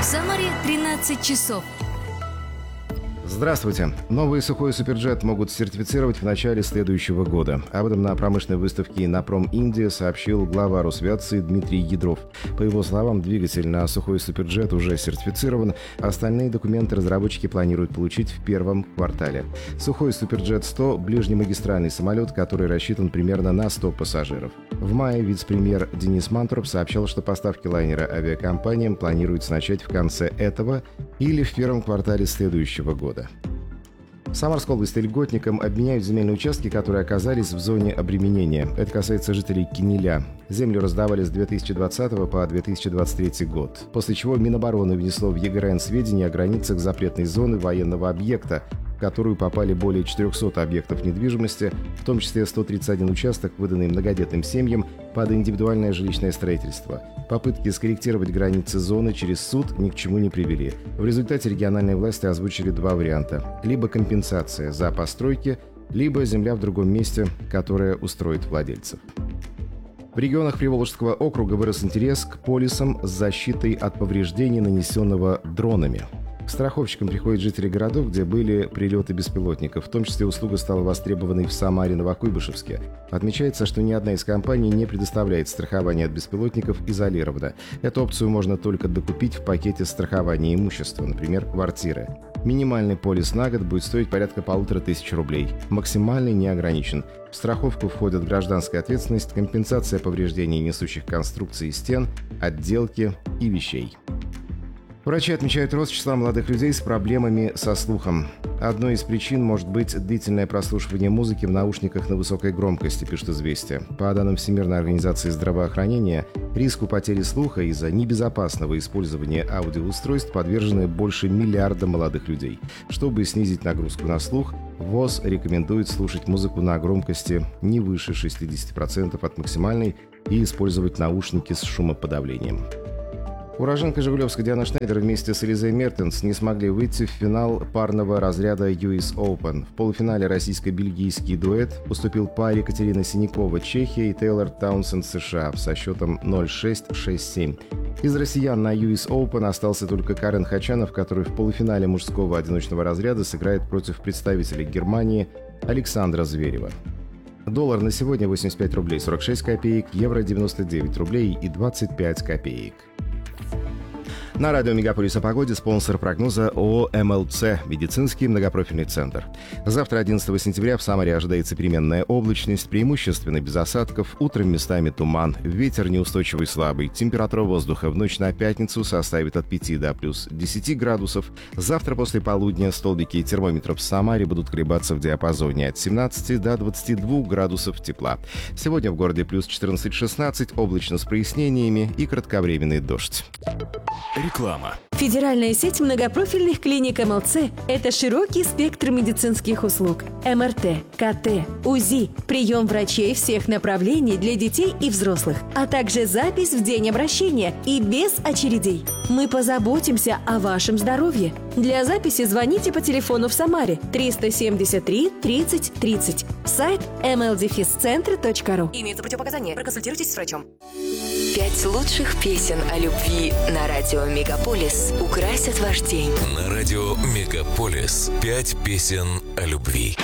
В Самаре 13 часов. Здравствуйте. Новый сухой суперджет могут сертифицировать в начале следующего года. Об этом на промышленной выставке «Иннопром Индия» сообщил глава Росавиации Дмитрий Ядров. По его словам, двигатель на сухой суперджет уже сертифицирован. Остальные документы разработчики планируют получить в первом квартале. Сухой суперджет-100 – ближнемагистральный самолет, который рассчитан примерно на 100 пассажиров. В мае вице-премьер Денис Мантуров сообщал, что поставки лайнера авиакомпаниям планируется начать в конце этого или в первом квартале следующего года. В Самарской области льготникам обменяют земельные участки, которые оказались в зоне обременения. Это касается жителей Кинеля. Землю раздавали с 2020 по 2023 год, после чего Минобороны внесло в ЕГРН сведения о границах запретной зоны военного объекта, в которую попали более 400 объектов недвижимости, в том числе 131 участок, выданный многодетным семьям под индивидуальное жилищное строительство. Попытки скорректировать границы зоны через суд ни к чему не привели. В результате региональные власти озвучили два варианта. Либо компенсация за постройки, либо земля в другом месте, которая устроит владельцев. В регионах Приволжского округа вырос интерес к полисам с защитой от повреждений, нанесенного дронами. К страховщикам приходят жители городов, где были прилеты беспилотников. В том числе услуга стала востребованной в Самаре, Новокуйбышевске. Отмечается, что ни одна из компаний не предоставляет страхование от беспилотников изолированно. Эту опцию можно только докупить в пакете страхования имущества, например, квартиры. Минимальный полис на год будет стоить порядка 1500 рублей. Максимальный не ограничен. В страховку входят гражданская ответственность, компенсация повреждений несущих конструкций стен, отделки и вещей. Врачи отмечают рост числа молодых людей с проблемами со слухом. Одной из причин может быть длительное прослушивание музыки в наушниках на высокой громкости, пишет «Известия». По данным Всемирной организации здравоохранения, риску потери слуха из-за небезопасного использования аудиоустройств подвержены больше миллиарда молодых людей. Чтобы снизить нагрузку на слух, ВОЗ рекомендует слушать музыку на громкости не выше 60% от максимальной и использовать наушники с шумоподавлением. Уроженка Жигулевска Диана Шнайдер вместе с Элизой Мертенс не смогли выйти в финал парного разряда US Open. В полуфинале российско-бельгийский дуэт уступил паре Екатерина Синякова, Чехия, и Тейлор Таунсенд, США, со счетом 0-6, 6-7. Из россиян на US Open остался только Карен Хачанов, который в полуфинале мужского одиночного разряда сыграет против представителей Германии Александра Зверева. Доллар на сегодня 85 рублей 46 копеек, евро 99 рублей и 25 копеек. На радио «Мегаполис» о погоде спонсор прогноза ООО «МЛЦ» – медицинский многопрофильный центр. Завтра, 11 сентября, в Самаре ожидается переменная облачность, преимущественно без осадков, утром местами туман, ветер неустойчивый слабый, температура воздуха в ночь на пятницу составит от 5 до плюс 10 градусов. Завтра после полудня столбики термометров в Самаре будут колебаться в диапазоне от 17 до 22 градусов тепла. Сегодня в городе плюс 14-16, облачно с прояснениями и кратковременный дождь. Реклама. Федеральная сеть многопрофильных клиник МЛЦ – это широкий спектр медицинских услуг. МРТ, КТ, УЗИ, прием врачей всех направлений для детей и взрослых, а также запись в день обращения и без очередей. Мы позаботимся о вашем здоровье. Для записи звоните по телефону в Самаре 373 30 30. Сайт mldefiscentre.ru. Имеются противопоказания. Проконсультируйтесь с врачом. 5 лучших песен о любви на радио «Мегаполис» украсят ваш день. На радио «Мегаполис» 5 песен о любви.